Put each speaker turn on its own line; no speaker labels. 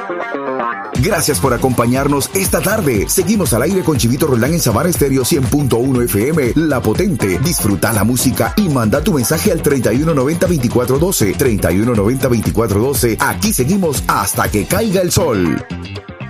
Gracias por acompañarnos esta tarde. Seguimos al aire con Chivito Roldán en Sabana Estéreo 100.1 FM, La Potente. Disfruta la música y manda tu mensaje al 3190-2412. 3190-2412. Aquí seguimos hasta que caiga el sol.